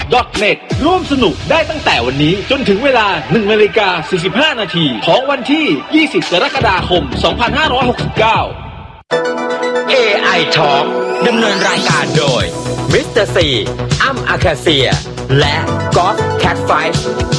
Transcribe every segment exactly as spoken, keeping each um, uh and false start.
ดอท เน็ต ร่วมสนุกได้ตั้งแต่วันนี้จนถึงเวลา หนึ่งนาฬิกาสี่สิบห้านาทีของวันที่ยี่สิบกรกฎาคมสองพันห้าร้อยหกสิบเก้าเอ ไอ Talk ดำเนินรายการโดยมิสเตอร์ ซี อ้ำ อาคาเซียและกอล์ฟแคทไฟท์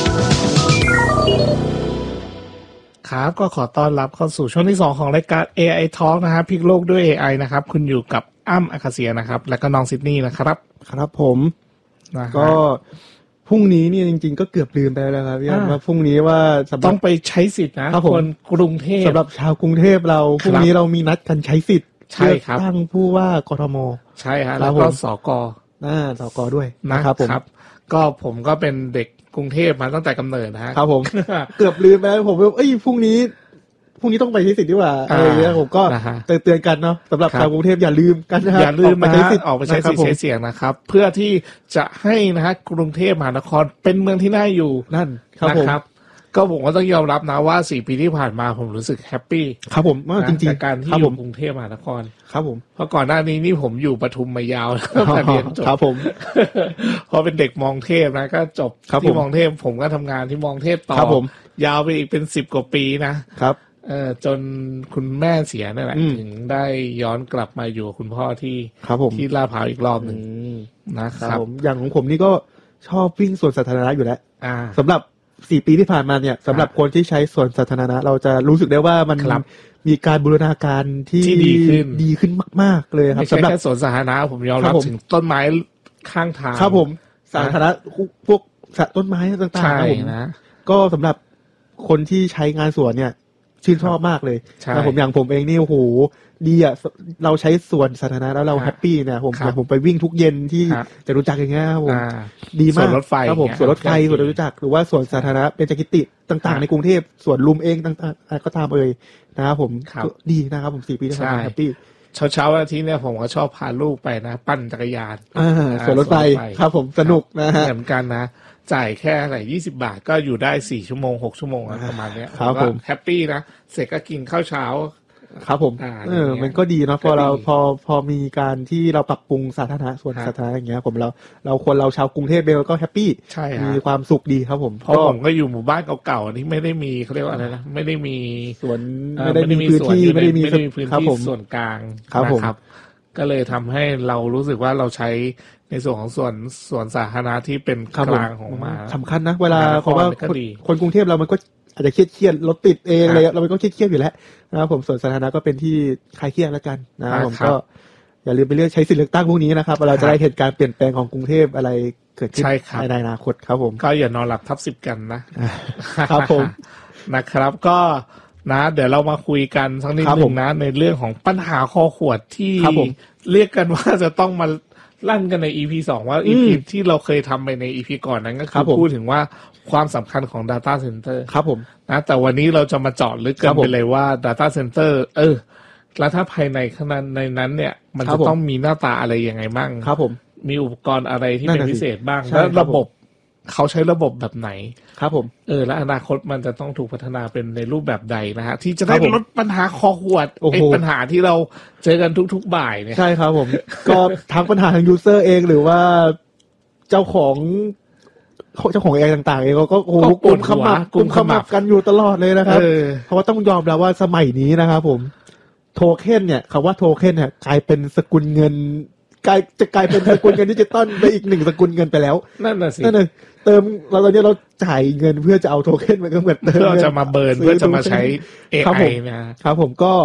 ครับก็ขอต้อนรับเข้าสู่ช่วงที่สองของรายการ เอ ไอ Talk นะครับพลิกโลกด้วย เอ ไอ นะครับคุณอยู่กับอ้ำ อาคาเซียนะครับและก็น้องซิดนีย์นะครับครับผมก็พรุ่งนี้นี่จริงๆก็เกือบลืมไปแล้วครับพี่อ้ำว่าพรุ่งนี้ว่าต้องไปใช้สิทธิ์นะคนกรุงเทพสำหรับชาวกรุงเทพเราพรุ่งนี้เรามีนัดกันใช้สิทธิ์ใช่ครับตั้งผู้ว่ากทมใช่ฮะแล้วก็สกอ่าสกด้วยนะครับผมก็ผมก็เป็นเด็กกรุงเทพมาตั้งแต่กำเนิดนะฮะครับผมเกือบลืมไปแล้วผมว่าเอ้ยพรุ่งนี้พรุ่งนี้ต้องไปใช้สิทธิ์ดีกว่าอะไรอย่างเงี้ยผมก็เตือนกันเนาะสำหรับชาวกรุงเทพอย่าลืมกันนะครับอย่าลืมมาใช้สิทธิ์ออกไปใช้สิทธิ์ใช้เสียงนะครับเพื่อที่จะให้นะฮะกรุงเทพมหานครเป็นเมืองที่น่าอยู่นั่นครับผมก็ผมก็ต้องยอมรับนะว่าสี่ปีที่ผ่านมาผมรู้สึกแฮปปี้ครับผมจริงๆการที่อยู่กรุงเทพมหานครครับผมเพราะก่อนหน้านี้นี่ผมอยู่ปทุมมายาวแล้วเรียนจบครับผมพอเป็นเด็กมองเทพนะก็จบที่มองเทพผมก็ทำงานที่มองเทพต่อยาวไปอีกเป็นสิบกว่าปีนะครับเออจนคุณแม่เสียนั่นแหละถึงได้ย้อนกลับมาอยู่คุณพ่อที่ที่ลาดพร้าวอีกรอบหนึ่งนะครับอย่างของผมนี่ก็ชอบวิ่งสวนสาธารณะอยู่แล้วสำหรับสี่ปีที่ผ่านมาเนี่ยสำหรับคนที่ใช้สวนสาธารณะเราจะรู้สึกได้ว่ามันมีการบูรณาการที่ดีขึ้นดีขึ้นมากๆเลยครับสำหรับสวนสาธารณะผมยอมรับถึงต้นไม้ข้างทางครับผมสาธารณะพวกต้นไม้ต่างๆนะผมก็สำหรับคนที่ใช้งานสวนเนี่ยชื่นชอบมากเลยนะผมอย่างผมเองนี่โอ้โหดีอ่ะเราใช้สวนสาธารณะแล้วเราแฮปปี้เนี่ยผมผมไปวิ่งทุกเย็นที่จะรู้จักอย่างเงี้ยผมดีมากสวนรถไฟครับผมสวนรถไฟสวนรู้จักหรือว่าสวนสาธารณะเบญจกิติต่างๆในกรุงเทพสวนลุมเองต่างๆก็ตามเอ่ยนะครับผมดีนะครับผมสี่ปีที่ผ่านมาแฮปปี้เช้าเช้าอาทิตย์เนี่ยผมก็ชอบพาลูกไปนะปั่นจักรยานอ่าสวนรถไฟครับผมสนุกนะฮะเหมือนกันนะจ่ายแค่อะไรยี่สิบบาทก็อยู่ได้สี่ชั่วโมงหกชั่วโมงประมาณเนี้ยครับผมแฮปปี้นะเสร็จก็กินข้าวเช้าครับผมเออมันก็ดีเนาะพอเราพอพอมีการที่เราปรับปรุงสาธารณะส่วนสาธารณะอย่างเงี้ยผมเราเราคนเราชาวกรุงเทพเบลก็แฮปปี้มีความสุขดีครับผมเพราะผมก็อยู่หมู่บ้านเก่าๆที่ไม่ได้มีเขาเรียกว่าอะไรนะไม่ได้มีสวนไม่ได้มีพื้นที่ไม่ได้มีพื้นที่ส่วนกลางนะครับก็เลยทำให้เรารู้สึกว่าเราใช้ในส่วนของส่วนส่วนสาธารณะที่เป็นกลางของมาสำคัญนะเวลาเพราะว่าคนกรุงเทพเรามันก็อาจจะเครียดๆรถติดเองอะไรเราก็เครียดๆอยู่แล้วนะครับผมส่วนสาธารณะก็เป็นที่คลายเครียดแล้วกันนะครับผมก็อย่าลืมไปเลือกใช้สิทธิ์เลือกตั้งพวกนี้นะครับเราจะได้เห็นการเปลี่ยนแปลงของกรุงเทพอะไรเกิดขึ้นในอนาคตครับผมก็อย่านอนหลับทับสิบกันนะครับผมนะครับก็นะเดี๋ยวเรามาคุยกันสักนิดนึงนะในเรื่องของปัญหาคอขวดที่เรียกกันว่าจะต้องมาลั่นกันใน อี พี สองว่า อี พี ที่เราเคยทำไปใน อี พี ก่อนนั้นก็คือพูดถึงว่าความสำคัญของ Data Center ครับผมนะแต่วันนี้เราจะมาเจาะลึกกันไปเลยว่า Data Center เออแล้วถ้าภายในข้างในนั้นเนี่ยมันจะต้องมีหน้าตาอะไรยังไงบ้างครับผมมีอุปกรณ์อะไรที่เป็นพิเศษบ้างแล้วระบบเขาใช้ระบบแบบไหนครับผมเออและอนาคตมันจะต้องถูกพัฒนาเป็นในรูปแบบใดนะฮะที่จะได้ลดปัญหาคอขวดไอ้ปัญหาที่เราเจอกันทุกๆบ่ายเนี่ยใช่ครับผมก็ทั้งปัญหาทางยูเซอร์เองหรือว่าเจ้าของเจ้าของเองต่างๆเองก็โอ้โหกลุ่มขมับกลุ่มขมับกันอยู่ตลอดเลยนะครับเพราะว่าต้องยอมรับว่าสมัยนี้นะครับผมโทเค็นเนี่ยคำว่าโทเค็นเนี่ยกลายเป็นสกุลเงินกลายจะกลายเป็นสกุลเงินดิจิตอลไปอีกหนึ่งสกุลเงินไปแล้วนั่นน่ะสินั่นน่ะเติมเราตอนนี้เราจ่ายเงินเพื่อจะเอาโทเค็นมันก็เหมือนเติมเพื่อจะมาเบิร์นเพื่อจะมาใช้ เอ ไอนะครับผมก็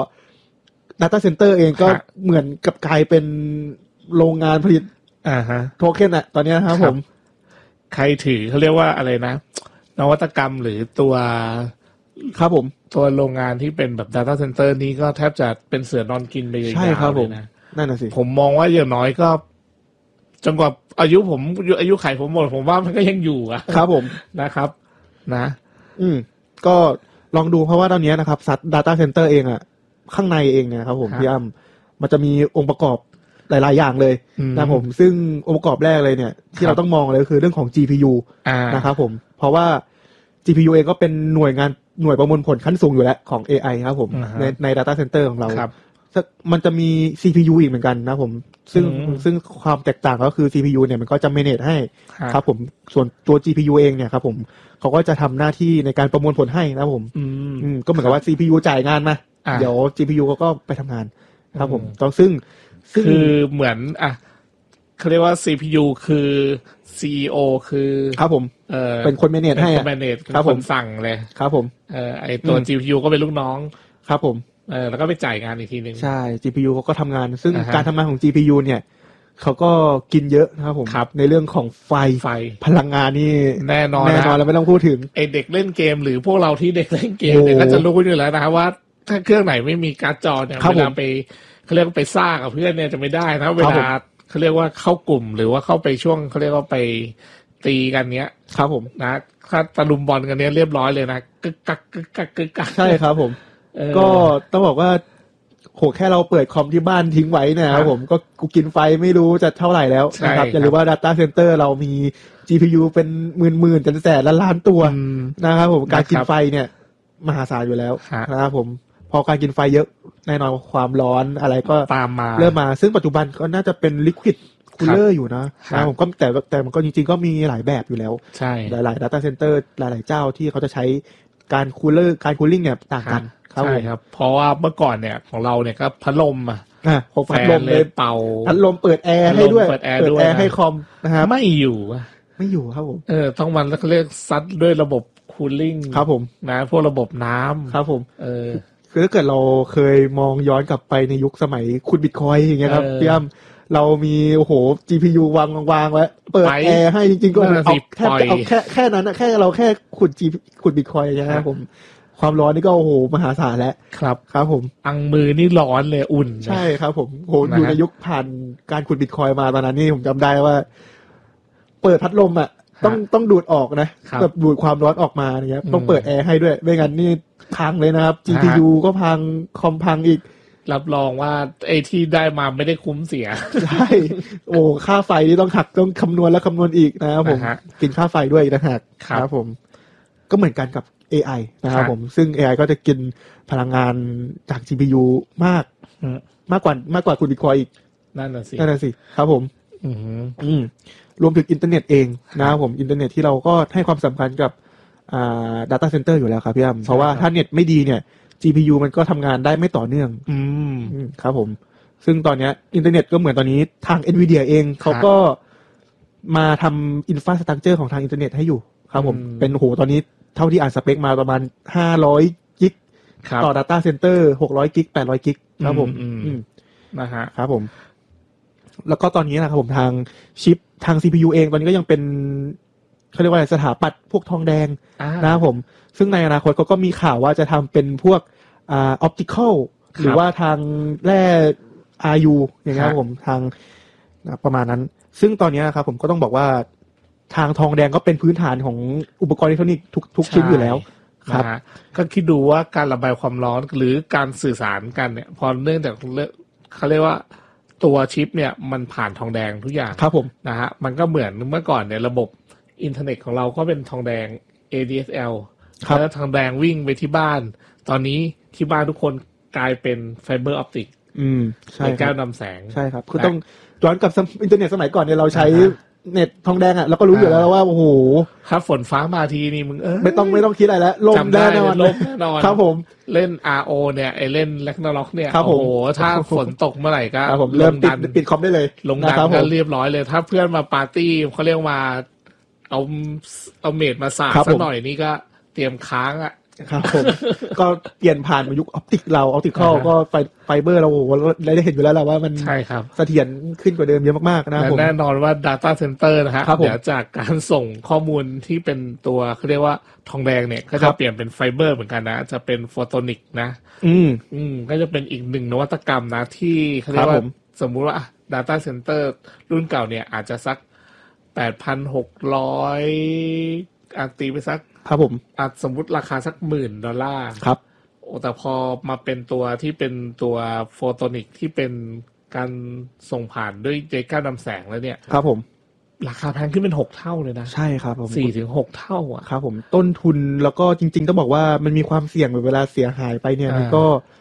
Data Center เองก็เหมือนกับกลายเป็นโรงงานผลิตอ่าฮะโทเค็นอ่ะตอนนี้ครับผมใครถือเขาเรียกว่าอะไรนะนวัตกรรมหรือตัวครับผมตัวโรงงานที่เป็นแบบ Data Center นี้ก็แทบจะเป็นเสือนอนกินไปเลยใช่ครับผมนั่นน่ะสิผมมองว่าอย่างน้อยก็จนกว่าอายุผมอายุไขผมหมดผมว่ามันก็ยังอยู่อะครับผมนะครับนะอืมก็ลองดูเพราะว่าตอนนี้นะครับ Data Center เองอ่ะข้างในเองเนี่ยครับผมพี่อ้ำมันจะมีองค์ประกอบหลายๆอย่างเลยนะผมซึ่งองค์ประกอบแรกเลยเนี่ยที่เราต้องมองเลยก็คือเรื่องของ จี พี ยู นะครับผมเพราะว่า จี พี ยู เองก็เป็นหน่วยงานหน่วยประมวลผลขั้นสูงอยู่แล้วของ เอ ไอ ครับผมในใน Data Center ของเรามันจะมี ซี พี ยู อีกเหมือนกันนะผมซึ่งซึ่งความแตกต่างก็คือ ซี พี ยู เนี่ยมันก็จะ manage ให้ครับผมส่วนตัว จี พี ยู เองเนี่ยครับผมเขาก็จะทำหน้าที่ในการประมวลผลให้นะผมอืมก็เหมือนกับว่า ซี พี ยู จ่ายงานมาเดี๋ยว จี พี ยู เขาก็ไปทำงานครับผมต้องซึ่งคือเหมือนอ่ะเขาเรียกว่า ซี พี ยู คือ ซี อี โอ คือครับผมเออเป็นคน manage ให้เป็นคน manage ครับผมสั่งเลยครับผมเออไอตัว จี พี ยู ก็เป็นลูกน้องครับผมเออแล้วก็ไปจ่ายงานอีกทีนึงใช่ จี พี ยู เขาก็ทำงานซึ่งการทำงานของ จี พี ยู เนี่ยเขาก็กินเยอะนะครับผมในเรื่องของไฟไฟพลังงานนี่แน่นอนแน่นอนแล้วไม่ต้องพูดถึงไอเด็กเล่นเกมหรือพวกเราที่เด็กเล่นเกมเนี่ยก็จะรู้อยู่แล้วนะครับว่าถ้าเครื่องไหนไม่มีการ์ดจอเนี่ยเวลาไปเขาเรียกว่าไปซ่ากับเพื่อนเนี่ยจะไม่ได้นะเวลาเขาเรียกว่าเข้ากลุ่มหรือว่าเข้าไปช่วงเขาเรียกว่าไปตีกันเนี้ยครับผมนะถ้าตะลุมบอลกันเนี้ยเรียบร้อยเลยนะกึกกักกึกกักกึกกักใช่ครับผมก็ต้องบอกว่าโหแค่เราเปิดคอมที่บ้านทิ้งไว้เนี่ยครับผมก็กูกินไฟไม่รู้จะเท่าไหร่แล้วนะครับอย่าลืมว่า Data Center เรามี จี พี ยู เป็นหมื่นๆจนแสนล้านๆตัวนะครับผมการกินไฟเนี่ยมหาศาลอยู่แล้วนะครับผมพอการกินไฟเยอะแน่นอนความร้อนอะไรก็ตามมาเริ่มมาซึ่งปัจจุบันก็น่าจะเป็น Liquid Cooler อยู่นะนะผมก็แต่แต่มันก็จริงๆก็มีหลายแบบอยู่แล้วใช่หลายๆ Data Center หลายๆเจ้าที่เขาจะใช้การคูลเลอร์การคูลิ่งเนี่ยต่างกันใช่ครับเพราะว่าเมื่อก่อนเนี่ยของเราเนี่ยก็พัดลมอ่ะอ่ะพัดลมเลยเป่าพัดลมเปิดแอร์ให้ด้วยเปิดแอร์ด้วยให้คอมนะฮะไม่อยู่ไม่อยู่ครับผมเออต้องมันเรียกซัดด้วยระบบคูลิ่งครับผมนะพวกระบบน้ำครับผมเออคือถ้าเกิดเราเคยมองย้อนกลับไปในยุคสมัยขุดบิตคอยน์อย่างเงี้ยครับพี่อ้ำเรามีโอ้โห จี พี ยู วางวางไว้เปิดแอร์ให้จริงๆก็เอาแค่เอาแค่แค่นั้นนะแค่เราแค่ขุดจีขุดบิตคอยน์ใช่ไหมครับผมความร้อนนี่ก็โอ้โหมหาศาลแล้วครับครับผมอังมือนี่ร้อนเลยอุ่นใช่ครับผมโหอยู่ในยุคผ่านการขุดบิตคอยน์มาตอนนั้นนี่ผมจำได้ว่าเปิดพัดลมอ่ะต้องต้องดูดออกนะแบบดูดความร้อนออกมาอย่างเงี้ยต้องเปิดแอร์ให้ด้วยไม่งั้นนี่พังเลยนะครับ จี พี ยู ก็พังคอมพังอีกรับรองว่าไอ้ที่ได้มาไม่ได้คุ้มเสียใช่โอ้ค่าไฟนี่ต้องหักต้องคำนวณแล้วคำนวณอีกนะครับผมกินค่าไฟด้วยนะฮะครับผมก็เหมือนกันกับ เอ ไอ นะครับผมซึ่ง เอ ไอ ก็จะกินพลังงานจาก จี พี ยู มากมากกว่ามากกว่าคุณบิตคอยน์อีกนั่นน่ะสินั่นน่ะสิครับผมอืมอืมรวมถึงอินเทอร์เน็ตเองนะครับผมอินเทอร์เน็ตที่เราก็ให้ความสำคัญกับอ่า data center อยู่แล้วครับพี่อ้ำเพราะว่าถ้าเน็ตไม่ดีเนี่ย จี พี ยู มันก็ทำงานได้ไม่ต่อเนื่องอืมครับผมซึ่งตอนนี้อินเทอร์เน็ตก็เหมือนตอนนี้ทาง Nvidia เองเขาก็มาทำอินฟราสตรัคเจอร์ของทางอินเทอร์เน็ตให้อยู่ครับผมเป็นโหตอนนี้เท่าที่อ่านสเปคมาประมาณห้าร้อยกิกต่อ data center หกร้อยกิกแปดร้อยกิกครับผมนะฮะครับผมแล้วก็ตอนนี้นะครับผมทางชิปทาง ซี พี ยู เองตอนนี้ก็ยังเป็นเขาเรียกว่าอะไรสถาปัตย์พวกทองแดงนะครับผมซึ่งในอนาคตเขาก็มีข่าวว่าจะทำเป็นพวกอ่าออปติคอลหรือว่าทางแร่ อาร์ ยู อย่างเงี้ยครับผมทางประมาณนั้นซึ่งตอนนี้นะครับผมก็ต้องบอกว่าทางทองแดงก็เป็นพื้นฐานของอุปกรณ์อิเล็กทรอนิกส์ทุกทุกชิ้นอยู่แล้วครับก็คิดดูว่าการระบายความร้อนหรือการสื่อสารกันเนี่ยพอเนื่องจากเขาเรียกว่าตัวชิปเนี่ยมันผ่านทองแดงทุกอย่างครับผมนะฮะมันก็เหมือนเมื่อก่อนเนี่ยระบบอินเทอร์เน็ตของเราก็เป็นทองแดง เอ ดี เอส แอล แล้วทองแดงวิ่งไปที่บ้านตอนนี้ที่บ้านทุกคนกลายเป็นไฟเบอร์ออปติกอืมใช่เป็นแก้วนำแสงใช่ครับคือต้องย้อนกับอินเทอร์เน็ตสมัยก่อนเนี่ยเราใช้เน็ตทองแดงอ่ะเราก็รู้อยู่แล้วว่าโอ้โหครับฝนฟ้ามาทีนี่มึงเออไม่ต้องไม่ต้องคิดอะไรแล้วลมแน่นอนลมแน่นอนครับผมเล่น อาร์ โอ เนี่ยไอเล่นแร็กนาร็อกเนี่ยโอ้โหถ้าฝนตกเมื่อไหร่ก็เริ่มปิดปิดคอมได้เลยลงดันก็เรียบร้อยเลยถ้าเพื่อนมาปาร์ตี้เขาเรียกมาเอาเอาเมดมาสาดสักหน่อยนี่ก็เตรียมค้างอ่ะครับผมก็เปลี่ยนผ่านมายุคออปติกเราออปติคอลก็ไฟไฟเบอร์เราโอ้โหได้เห็นอยู่แล้วแหละว่ามันใช่ครับเสถียรขึ้นกว่าเดิมเยอะมากๆนะครับผมแน่นอนว่า Data Center นะฮะเดี๋ยวจากการส่งข้อมูลที่เป็นตัวเขาเรียกว่าทองแดงเนี่ยก็จะเปลี่ยนเป็นไฟเบอร์เหมือนกันนะจะเป็นโฟโตนิกนะอืมอืมก็จะเป็นอีกหนึ่งนวัตกรรมนะที่เขาเรียกว่าสมมุติว่า Data Center รุ่นเก่าเนี่ยอาจจะสัก แปดพันหกร้อย อ่ะตีไปสักครับผมอ่ะสมมุติราคาสักหมื่นดอลลาร์ครับโอ้แต่พอมาเป็นตัวที่เป็นตัวโฟโตนิกที่เป็นการส่งผ่านด้วยเจก้านำแสงแล้วเนี่ยครับผมราคาแพงขึ้นเป็นหกเท่าเลยนะใช่ครับผมสี่ถึงหก เท่าอ่ะครับผมต้นทุนแล้วก็จริงๆต้องบอกว่ามันมีความเสี่ยงเวลาเสียหายไปเนี่ยมันก็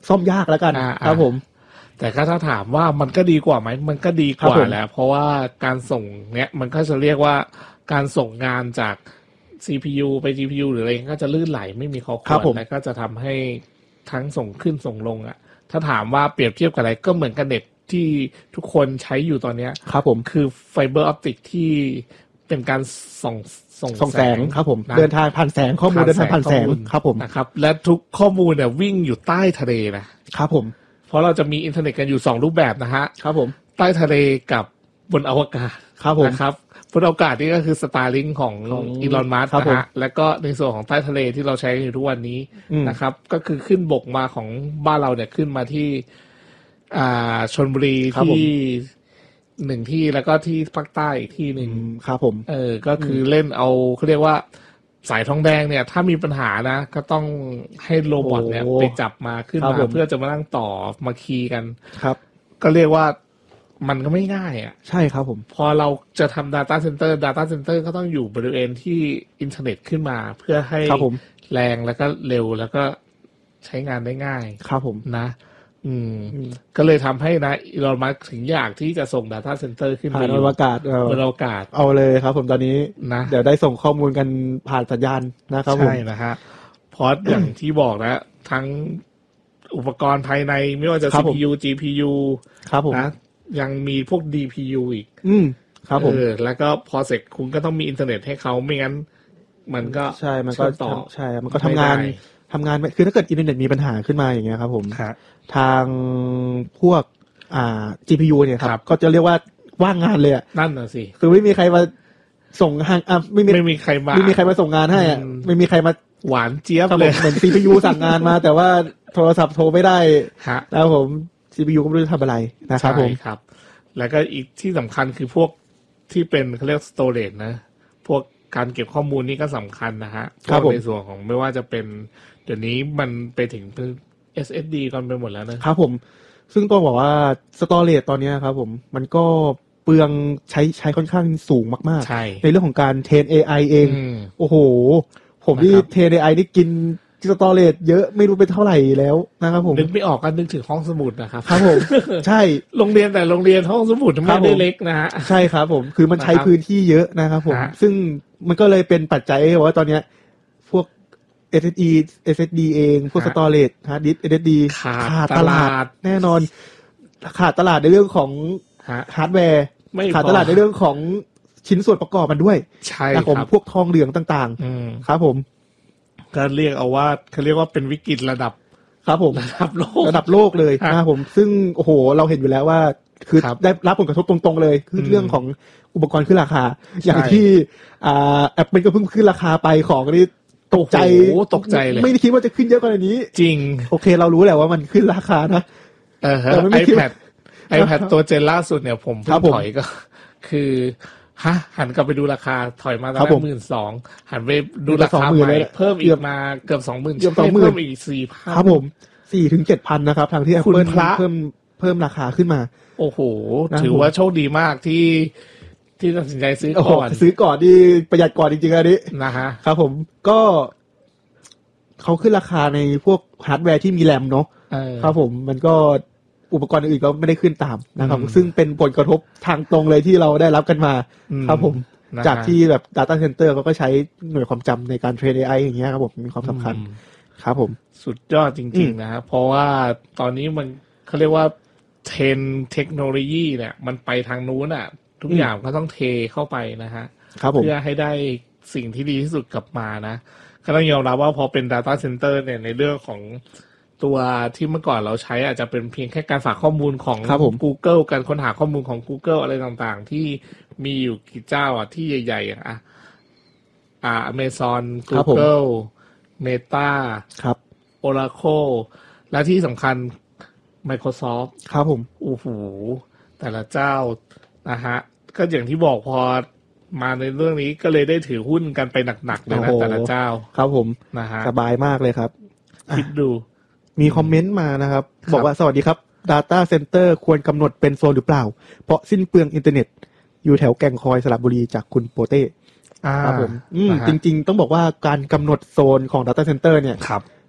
ซ่อมยากแล้วกันครับผมแต่ก็ถ้าถามว่ามันก็ดีกว่าไหมมันก็ดีกว่าแหละเพราะว่าการส่งเนี้ยมันก็จะเรียกว่าการส่งงานจาก ซี พี ยู ไป จี พี ยู หรืออะไรก็จะลื่นไหลไม่มีข้อควรและก็จะทำให้ทั้งส่งขึ้นส่งลงอ่ะถ้าถามว่าเปรียบเทียบกับอะไรก็เหมือนกับเน็ตที่ทุกคนใช้อยู่ตอนนี้ครับผมคือไฟเบอร์ออปติกที่เป็นการส่งส่งส่งแสงครับผมเดินทางผ่านแสงข้อมูลเดินทางผ่านแสงครับผมนะครับและทุกข้อมูลเนี่ยวิ่งอยู่ใต้ทะเลนะครับผมเพราะเราจะมีอินเทอร์เน็ตกันอยู่สองรูปแบบนะฮะครับผมใต้ทะเลกับบนอวกาศครับผมนะครับบนอวกาศนี่ก็คือ Starlink ของอีลอนมัสก์นะฮะแล้วก็ในส่วนของใต้ทะเลที่เราใช้อยู่ทุกวันนี้นะครับก็คือขึ้นบกมาของบ้านเราเนี่ยขึ้นมาที่อ่าชลบุรีที่หนึ่งที่แล้วก็ที่ภาคใต้อีกที่หนึ่งครับผมเออก็คือเล่นเอาเขาเรียกว่าสายทองแดงเนี่ยถ้ามีปัญหานะก็ต้องให้โรบอทเนี่ยไปจับมาขึ้นมาเพื่อจะมานั่งต่อมาคีย์กันครับก็เรียกว่ามันก็ไม่ง่ายอ่ะใช่ครับผมพอเราจะทำ data center data center ก็ต้องอยู่บริเวณที่อินเทอร์เน็ตขึ้นมาเพื่อให้แรงแล้วก็เร็วแล้วก็ใช้งานได้ง่ายครับผมนะอืมก็เลยทำให้นะอีลอนมัสก์ถึงอยากที่จะส่ง data center ขึ้นไปบนอวกาศบนอวกาศเอาเลยครับผมตอนนี้นะเดี๋ยวได้ส่งข้อมูลกันผ่านสัญญาณนะครับผมใช่นะฮะเพราะอย่างที่บอกนะทั้งอุปกรณ์ภายในไม่ว่าจะ ซี พี ยู จี พี ยูครับผมนะยังมีพวก ดี พี ยู อีกอืมครับผมเออแล้วก็พอเสร็จคุณก็ต้องมีอินเทอร์เน็ตให้เขาไม่งั้นมันก็ใช่มันก็ต่อใช่มันก็ทำงานทำงานคือถ้าเกิดอินเทอร์เน็ตมีปัญหาขึ้นมาอย่างเงี้ยครับผมทางพวกอ่า จี พี ยู เนี่ยครับก็จะเรียกว่าว่างงานเลยอ่ะนั่นน่ะสิคือไม่มีใครมาส่งงานอ่ะไม่มีไม่มีใครมาไม่มีใครมาส่งงานให้อ่ะไม่มีใครมาหวานเจี๊ยบเลยเหมือน ซี พี ยู สั่งงานมาแต่ว่าโทรศัพท์โทรไม่ได้แล้วผม ซี พี ยู ก็ไม่รู้จะทำอะไรนะครับผมครับแล้วก็อีกที่สำคัญคือพวกที่เป็นเขาเรียก storage นะพวกการเก็บข้อมูลนี่ก็สำคัญนะฮะในส่วนของไม่ว่าจะเป็นเดี๋ยวนี้มันไปถึง เอส เอส ดี กันไปหมดแล้วนะครับผมซึ่งต้องบอกว่า storage ตอนนี้ครับผมมันก็เปลืองใช้ใช้ค่อนข้างสูงมากๆใ, ในเรื่องของการเทรน เอ ไอ เองโอ้โหผมที่เทรน เอ ไอ นี่กินสตอเรจเยอะไม่รู้เป็นเท่าไหร่แล้วนะครับผมนึกไม่ออกก็นึกถึงห้องสมุดนะครับครับผมใช่โรงเรียนแต่โรงเรียนห้องสมุดไม่ได้เล็กนะฮะใช่ครับผมคือมันใช้พื้นที่เยอะนะครับผมซึ่งมันก็เลยเป็นปัจจัยว่าตอนเนี้ยพวก เอส เอส ดี เอส เอส ดี เองพวกสตอเรจฮาร์ดดิสก์ เอส เอส ดีขาดตลาดแน่นอนขาดตลาดในเรื่องของฮาร์ดแวร์ขาดตลาดในเรื่องของชิ้นส่วนประกอบมันด้วยใช่ครับผมพวกทองเหลืองต่างๆครับผมก็เรียกเอาว่าเขาเรียกว่าเป็นวิกฤตระดับครับผมระดับโลกระดับโลกเลยนะครับผมซึ่งโอ้โหเราเห็นอยู่แล้วว่าคือได้รับผลกระทบตรงๆเลยคือเรื่องของอุปกรณ์ขึ้นราคาอย่างที่อ่าแอปเปิลก็เพิ่งขึ้นราคาไปของนี่ตกใจตกใจเลยไม่ได้คิดว่าจะขึ้นเยอะขนาดนี้จริงโอเคเรารู้แหละว่ามันขึ้นราคานะเออ iPad iPad ตัวเจนล่าสุดเนี่ยผมเพิ่งถอยก็คือฮะหันกลับไปดูราคาถอยมาตั้งแต่หมื่นสองหันไปดูราคาใหม่เพิ่มอีกมาเกือบสองหมื่นเกือบสองหมื่นเพิ่มอีกสี่พันครับผมสี่ถึงเจ็ดพันนะครับทางที่ Apple เพิ่มเพิ่มราคาขึ้นมาโอ้โหถือว่าโชคดีมากที่ที่ตัดสินใจซื้อก่อนซื้อก่อนที่ประหยัดก่อนจริงๆอันนี้นะฮะครับผมก็เขาขึ้นราคาในพวกฮาร์ดแวร์ที่มีแรมเนาะครับผมมันก็อุปกรณ์อื่นก็ไม่ได้ขึ้นตามนะครับซึ่งเป็นผลกระทบทางตรงเลยที่เราได้รับกันมาครับผมจากที่แบบ data center เขาก็ใช้หน่วยความจำในการเทรน เอ ไอ อย่างเงี้ยครับผมมีความสำคัญครับผมสุดยอดจริงๆนะครับเพราะว่าตอนนี้มันเขาเรียกว่าเทรนเทคโนโลยีเนี่ยมันไปทางนู้นอ่ะทุกอย่างก็ต้องเทเข้าไปนะฮะเพื่อให้ได้สิ่งที่ดีที่สุดกลับมานะก็ต้องยอมรับว่าพอเป็น data center เนี่ยในเรื่องของตัวที่เมื่อก่อนเราใช้อาจจะเป็นเพียงแค่การฝากข้อมูลของ Google การค้นหาข้อมูลของ Google อะไรต่างๆที่มีอยู่กี่เจ้าอ่ะที่ใหญ่ๆอ่ะอ่า Amazon Google Meta ครับ Oracle และที่สำคัญ Microsoft ครับผมโอ้โหแต่ละเจ้านะฮะก็อย่างที่บอกพอมาในเรื่องนี้ก็เลยได้ถือหุ้นกันไปหนักๆเลยนะแต่ละเจ้าครับผมนะฮะสบายมากเลยครับคิดดูมีคอมเมนต์มานะครับบอกว่าสวัสดีครับ Data Center ควรกำหนดเป็นโซนหรือเปล่าเพราะสิ้นเปลืองอินเทอร์เน็ตอยู่แถวแก่งคอยสระบุรีจากคุณโปเต้ครับผมจริงๆต้องบอกว่าการกำหนดโซนของ Data Center เนี่ยครับ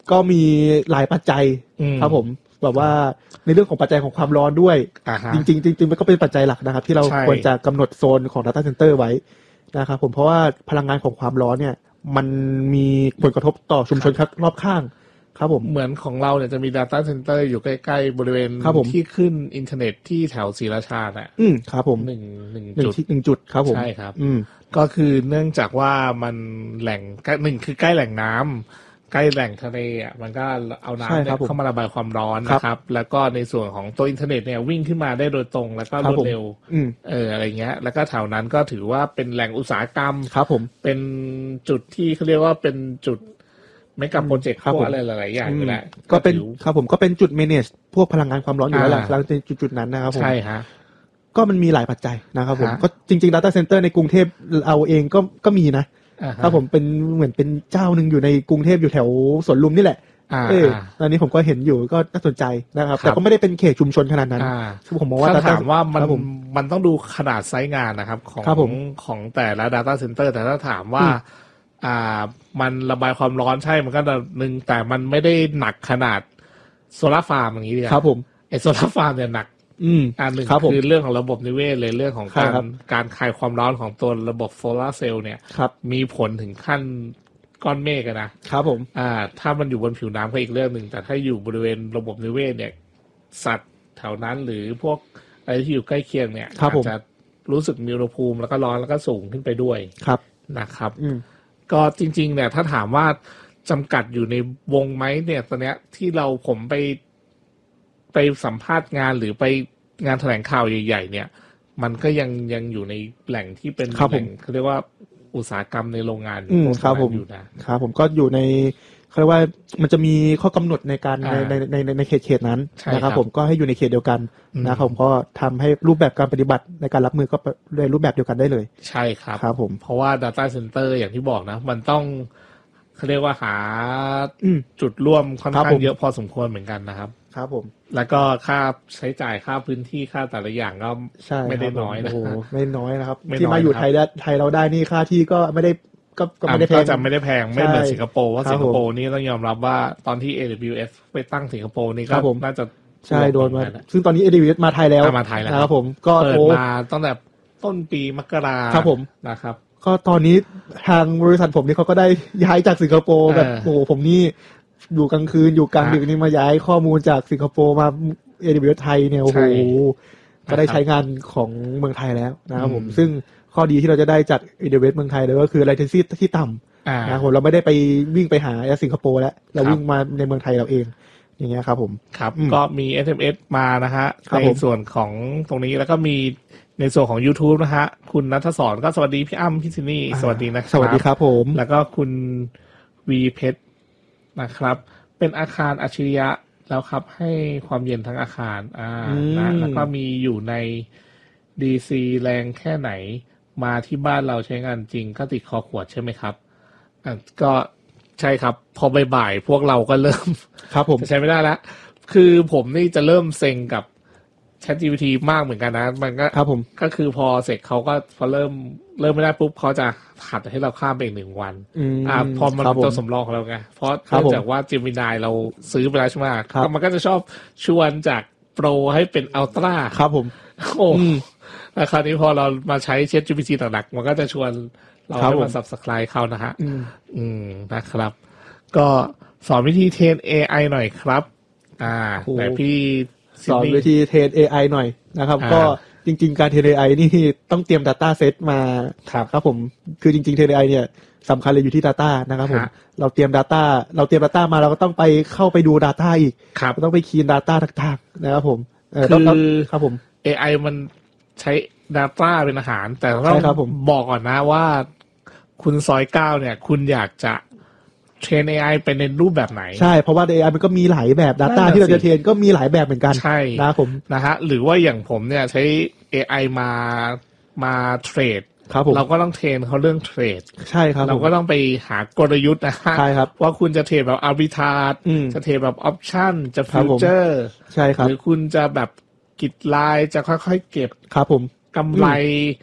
ก็มีหลายปัจจัยครับผมแบบว่าในเรื่องของปัจจัยของความร้อนด้วยจริงๆจริงๆมันก็เป็นปัจจัยหลักนะครับที่เราควรจะกำหนดโซนของ data center ไว้นะครับผมเพราะว่าพลังงานของความร้อนเนี่ยมันมีผลกระทบต่อชุมชนรอบข้างครับผมเหมือนของเราเนี่ยจะมี data center อยู่ใกล้ๆบริเวณที่ขึ้นอินเทอร์เน็ตที่แถวศรีราชาน่ะอืมครับผมหนึ่งหนึ่งจุดหนึ่งจุดครับผมใช่ครับอืมก็คือเนื่องจากว่ามันแหล่งหนึ่งคือใกล้แหล่งน้ำใกล้แหล่งทะเลอ่ะมันก็เอาน้ำเข้ามาระบายความร้อนนะครับแล้วก็ในส่วนของตัวอินเทอร์เน็ตเนี่ยวิ่งขึ้นมาได้โดยตรงแล้วก็รวดเร็วเอออะไรเงี้ยแล้วก็แถวนั้นก็ถือว่าเป็นแหล่งอุตสาหกรรมครับผมเป็นจุดที่เขาเรียกว่าเป็นจุดไม่กับโปรเจกต์พวกอะไรหลายๆอย่างอยู่แล้วก็เป็นครับผมก็เป็นจุด manage พวกพลังงานความร้อนอยู่แล้วแหละหลังจากจุดๆนั้นนะครับผมใช่ฮะก็มันมีหลายปัจจัยนะครับผมก็จริงๆ data center ในกรุงเทพเอาเองก็ก็มีนะครับผมเป็นเหมือนเป็นเจ้าหนึ่งอยู่ในกรุงเทพอยู่แถวสวนลุมนี่แหละเออตอนนี้ผมก็เห็นอยู่ก็น่าสนใจนะครับแต่ก็ไม่ได้เป็นเขตชุมชนขนาดนั้นผมมองว่าถ้าถามว่ามันมันต้องดูขนาดไซส์งานนะครับของของแต่ละ data center แต่ถ้าถามว่าอ่ามันระบายความร้อนใช่มันก็หนึ่งแต่มันไม่ได้หนักขนาดโซลาร์ฟาร์มอย่างนี้เลยครับผมไอโซลาร์ฟาร์มเนี่ยหนักอืมอันหนึ่งคือเรื่องของระบบนิเวศเลยเรื่องของการการคายความร้อนของตัวระบบโซลาร์เซลล์เนี่ยมีผลถึงขั้นก้อนเมฆนะครับผมอ่าถ้ามันอยู่บนผิวน้ำก็อีกเรื่องหนึ่งแต่ถ้าอยู่บริเวณระบบนิเวศเนี่ยสัตว์แถวนั้นหรือพวกอะไรที่อยู่ใกล้เคียงเนี่ยอาจจะรู้สึกมีอุณหภูมิแล้วก็ร้อนแล้วก็สูงขึ้นไปด้วยครับนะครับก็จริงๆเนี่ยถ้าถามว่าจำกัดอยู่ในวงไหมเนี่ยตอนเนี้ยที่เราผมไปไปสัมภาษณ์งานหรือไปงานแถลงข่าวใหญ่ๆเนี่ยมันก็ยังยังอยู่ในแหล่งที่เป็นแหล่งเขาเรียกว่าอุตสาหกรรมในโรงงานครับผมอยู่นะครับผมก็อยู่ในเขาเรียกว่ามันจะมีข้อกำหนดในการในในในในเขตเขตนั้นนะครับผมก็ให้อยู่ในเขตเดียวกันนะครับผมก็ทำให้รูปแบบการปฏิบัติในการรับมือก็ในรูปแบบเดียวกันได้เลยใช่ครับครับผมเพราะว่า data center อย่างที่บอกนะมันต้องเขาเรียกว่าหาจุดร่วมค่อนข้างเยอะพอสมควรเหมือนกันนะครับครับผมแล้วก็ค่าใช้จ่ายค่าพื้นที่ค่าแต่ละอย่างก็ไม่ได้น้อยนะโอ้ไม่น้อยนะครับที่มาอยู่ไทยได้ไทยเราได้นี่ค่าที่ก็ไม่ได้ก็ก็ไม่ได้แพงก็จะไม่ได้แพงไม่เหมือนสิงคโปร์ว่าสิงคโปร์นี่ต้องยอมรับว่าตอนที่ เอ ดับเบิลยู เอส ไปตั้งสิงคโปร์นี่ก็น่าจะใช่โดนมาซึ่งตอนนี้ เอ ดับเบิลยู เอส มาไทยแล้วมาไทยแล้วนะครับผมก็เปิดมาตั้งแต่ต้นปีมกราครับผมนะครับก็ตอนนี้ทางบริษัทผมนี่เขาก็ได้ย้ายจากสิงคโปร์แบบโอ้โหผมนี่อยู่กลางคืนอยู่กลางดึกนี่มาย้ายข้อมูลจากสิงคโปร์มา เอ ดับเบิลยู เอส ไทยเนี่ยโอ้โหก็ได้ใช้งานของเมืองไทยแล้วนะครับผมซึ่งข้อดีที่เราจะได้จาก เอ ดับเบิลยู เอส เมืองไทยเลยก็คือ latency ที่ต่ำนะครับผมเราไม่ได้ไปวิ่งไปหาสิงคโปร์แล้วเราวิ่งมาในเมืองไทยเราเองอย่างเงี้ยครับผมครับก็มี เอส เอ็ม เอส มานะฮะในส่วนของตรงนี้แล้วก็มีในส่วนของ YouTube นะฮะคุณณัฐศรก็สวัสดีพี่อ้ำพี่ซินนี่สวัสดีนะครับสวัสดีครับผมแล้วก็คุณวีเพชรนะครับเป็นอาคารอัจฉริยะแล้วครับให้ความเย็นทั้งอาคารอ่านะแล้วก็มีอยู่ใน ดี ซี แรงแค่ไหนมาที่บ้านเราใช้งานจริงก็ติดคอขวดใช่ไหมครับอ่าก็ใช่ครับพอบ่ายๆพวกเราก็เริ่มครับผมใช้ไม่ได้แล้วคือผมนี่จะเริ่มเซ็งกับ ChatGPT มากเหมือนกันนะมันก็ครับผมก็คือพอเสร็จเขาก็พอเริ่มเริ่มไม่ได้ปุ๊บเขาจะหัดให้เราข้ามไปอีกหนึ่งวันอ่าพอมันตัวสำรองของเราไงเพราะเนื่องจากว่า Gemini เราซื้อไปแล้วใช่ไหมมันก็จะชอบชวนจากโปรให้เป็นอัลตร้าครับผมโอ้แล้วคราวนี้พอเรามาใช้ ChatGPT หนักๆมันก็จะชวนเราให้มา Subscribe เขานะฮะอืมนะครับก็สอนวิธีเทรน เอ ไอ หน่อยครับอ่าแต่พี่สอนวิธีเทรน เอ ไอ หน่อยนะครับก็จริงๆการเทรน เอ ไอ นี่ต้องเตรียม data set มาครับครับผมคือจริงๆเทรน เอ ไอ เนี่ยสำคัญเลยอยู่ที่ data นะครับผมเราเตรียม data เราเตรียม data มาเราก็ต้องไปเข้าไปดู data อีกต้องไปคีน data ต่างๆนะครับผมคือครับผมเอ ไอ มันใช้ data เป็นอาหารแต่ต้องบอกก่อนนะว่าคุณซอยเก้าเนี่ยคุณอยากจะเทรน เอ ไอ เป็นในรูปแบบไหนใช่เพราะว่า เอ ไอ มันก็มีหลายแบบ data ที่เราจะเทรนก็มีหลายแบบเหมือนกันใช่นะผมนะฮะหรือว่าอย่างผมเนี่ยใช้ เอ ไอ มามาเทรดครับผมเราก็ต้องเทรนเขาเรื่องเทรดใช่ครับเราก็ต้องไปหากลยุทธ์นะฮะใช่ครับว่าคุณจะเทรดแบบอาร์บิทราจจะเทรดแบบออปชั่นจะฟิวเจอร์ใช่ครับหรือคุณจะแบบกิจลายจะค่อยๆเก็บครับผมกำไร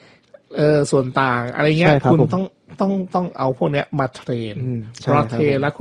เออส่วนต่างอะไรเงี้ยคุณต้องต้องต้องเอาพวกเนี้ยมาเทรนเพราะเทรนแล้ว